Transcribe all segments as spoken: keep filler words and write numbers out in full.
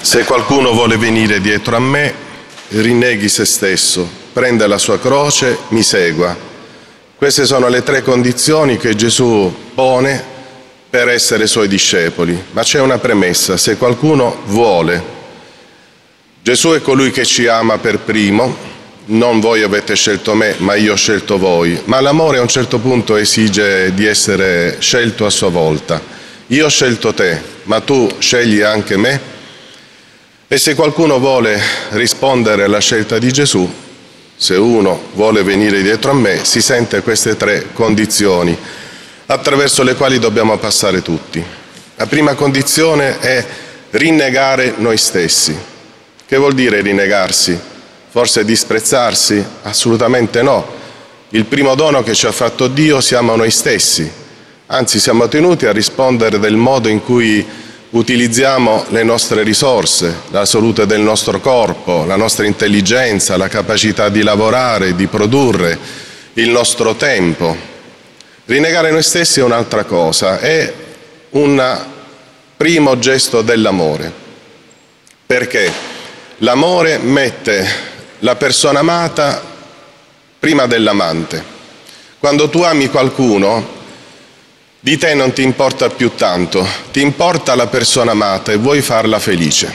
Se qualcuno vuole venire dietro a me, rinneghi se stesso, prenda la sua croce, mi segua. Queste sono le tre condizioni che Gesù pone per essere suoi discepoli. Ma c'è una premessa: se qualcuno vuole. Gesù è colui che ci ama per primo. Non voi avete scelto me, ma io ho scelto voi. Ma l'amore a un certo punto esige di essere scelto a sua volta. Io ho scelto te, ma tu scegli anche me? E se qualcuno vuole rispondere alla scelta di Gesù, se uno vuole venire dietro a me, si sente queste tre condizioni attraverso le quali dobbiamo passare tutti. La prima condizione è rinnegare noi stessi. Che vuol dire rinnegarsi? Forse disprezzarsi? Assolutamente no. Il primo dono che ci ha fatto Dio siamo noi stessi. Anzi, siamo tenuti a rispondere del modo in cui utilizziamo le nostre risorse, la salute del nostro corpo, la nostra intelligenza, la capacità di lavorare, di produrre, il nostro tempo. Rinnegare noi stessi è un'altra cosa, è un primo gesto dell'amore. Perché? L'amore mette la persona amata prima dell'amante. Quando tu ami qualcuno, di te non ti importa più tanto, ti importa la persona amata e vuoi farla felice.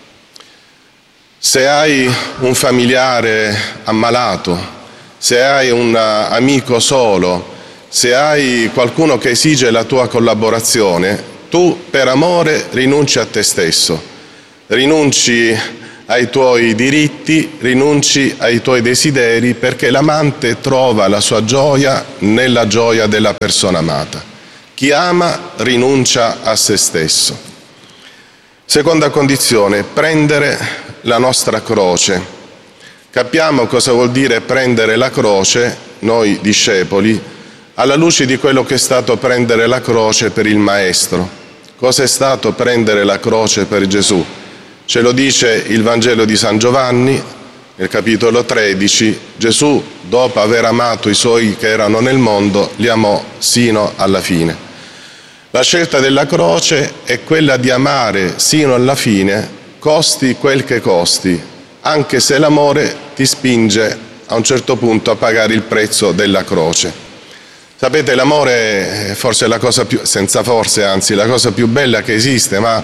Se hai un familiare ammalato, se hai un amico solo, se hai qualcuno che esige la tua collaborazione, tu per amore rinunci a te stesso, rinunci ai tuoi diritti, rinunci ai tuoi desideri, perché l'amante trova la sua gioia nella gioia della persona amata. Chi ama rinuncia a se stesso. Seconda condizione, prendere la nostra croce. Capiamo cosa vuol dire prendere la croce, noi discepoli, alla luce di quello che è stato prendere la croce per il Maestro. Cosa è stato prendere la croce per Gesù? Ce lo dice il Vangelo di San Giovanni, nel capitolo tredici. Gesù, dopo aver amato i suoi che erano nel mondo, li amò sino alla fine. La scelta della croce è quella di amare sino alla fine, costi quel che costi, anche se l'amore ti spinge a un certo punto a pagare il prezzo della croce. Sapete, l'amore è forse la cosa più, senza forse, anzi, la cosa più bella che esiste, ma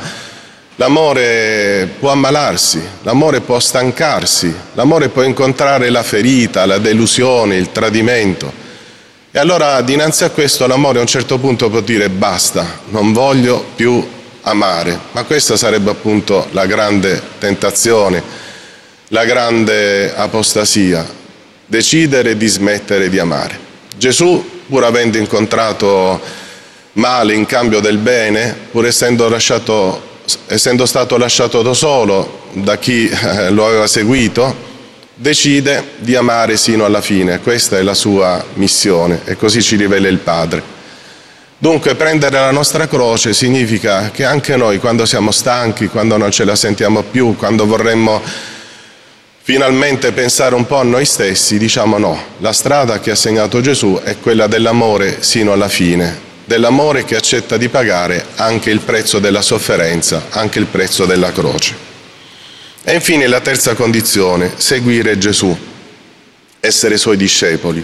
l'amore può ammalarsi, l'amore può stancarsi, l'amore può incontrare la ferita, la delusione, il tradimento. E allora dinanzi a questo l'amore a un certo punto può dire basta, non voglio più amare. Ma questa sarebbe appunto la grande tentazione, la grande apostasia, decidere di smettere di amare. Gesù, pur avendo incontrato male in cambio del bene, pur essendo, lasciato, essendo stato lasciato da solo da chi lo aveva seguito, decide di amare sino alla fine. Questa è la sua missione e così ci rivela il Padre. Dunque, prendere la nostra croce significa che anche noi, quando siamo stanchi, quando non ce la sentiamo più, quando vorremmo finalmente pensare un po' a noi stessi, diciamo no, la strada che ha segnato Gesù è quella dell'amore sino alla fine, dell'amore che accetta di pagare anche il prezzo della sofferenza, anche il prezzo della croce. E infine la terza condizione, seguire Gesù, essere suoi discepoli.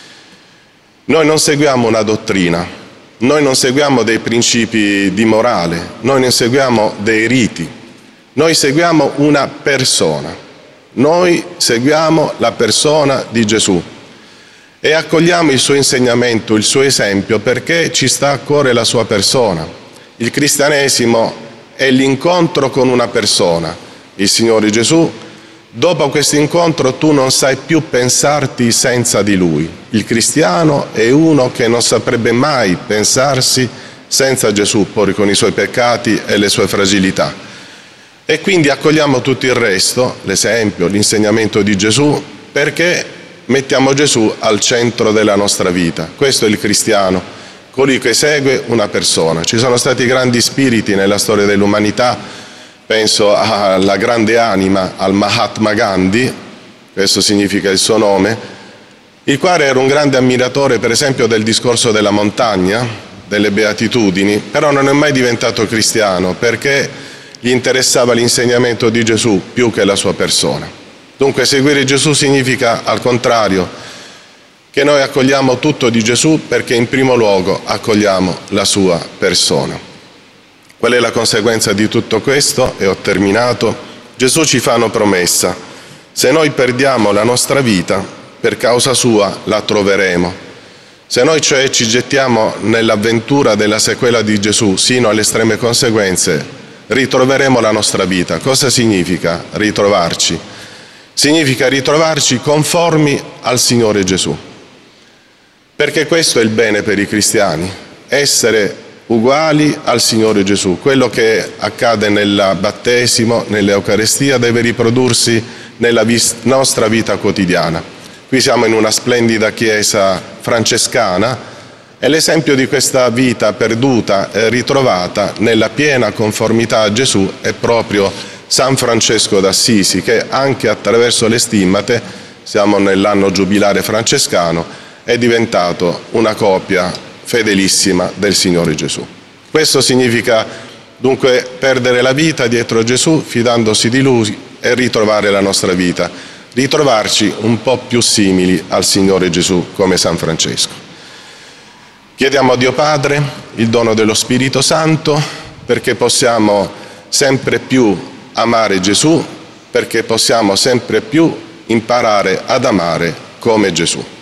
Noi non seguiamo una dottrina, noi non seguiamo dei principi di morale, noi non seguiamo dei riti, noi seguiamo una persona, noi seguiamo la persona di Gesù e accogliamo il suo insegnamento, il suo esempio, perché ci sta a cuore la sua persona. Il cristianesimo è l'incontro con una persona, il Signore Gesù. Dopo questo incontro tu non sai più pensarti senza di Lui. Il cristiano è uno che non saprebbe mai pensarsi senza Gesù, poi con i suoi peccati e le sue fragilità. E quindi accogliamo tutto il resto, l'esempio, l'insegnamento di Gesù, perché mettiamo Gesù al centro della nostra vita. Questo è il cristiano, colui che segue una persona. Ci sono stati grandi spiriti nella storia dell'umanità. Penso alla grande anima, al Mahatma Gandhi, questo significa il suo nome, il quale era un grande ammiratore, per esempio, del discorso della montagna, delle beatitudini, però non è mai diventato cristiano, perché gli interessava l'insegnamento di Gesù più che la sua persona. Dunque seguire Gesù significa, al contrario, che noi accogliamo tutto di Gesù perché in primo luogo accogliamo la sua persona. Qual è la conseguenza di tutto questo? E ho terminato. Gesù ci fa una promessa: se noi perdiamo la nostra vita, per causa sua la troveremo. Se noi cioè ci gettiamo nell'avventura della sequela di Gesù sino alle estreme conseguenze, ritroveremo la nostra vita. Cosa significa ritrovarci? Significa ritrovarci conformi al Signore Gesù. Perché questo è il bene per i cristiani, essere uguali al Signore Gesù. Quello che accade nel battesimo, nell'Eucaristia, deve riprodursi nella vis- nostra vita quotidiana. Qui siamo in una splendida chiesa francescana e l'esempio di questa vita perduta e ritrovata nella piena conformità a Gesù è proprio San Francesco d'Assisi, che anche attraverso le stimmate, siamo nell'anno giubilare francescano, è diventato una copia fedelissima del Signore Gesù. Questo significa dunque perdere la vita dietro Gesù, fidandosi di Lui, e ritrovare la nostra vita. Ritrovarci un po' più simili al Signore Gesù come San Francesco. Chiediamo a Dio Padre il dono dello Spirito Santo perché possiamo sempre più amare Gesù, perché possiamo sempre più imparare ad amare come Gesù.